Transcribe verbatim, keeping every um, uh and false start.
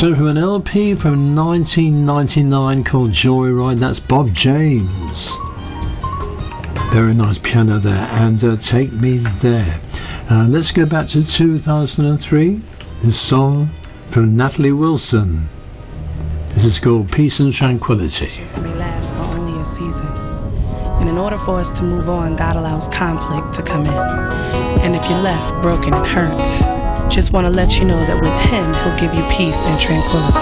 So from an L P from nineteen ninety-nine called Joyride, that's Bob James. Very nice piano there, and uh, Take Me There. Uh, let's go back to two thousand three. This song from Natalie Wilson. This is called Peace and Tranquility. This may last for only a season. And in order for us to move on, God allows conflict to come in. And if you're left broken and hurt, just want to let you know that with Him, He'll give you peace and tranquility.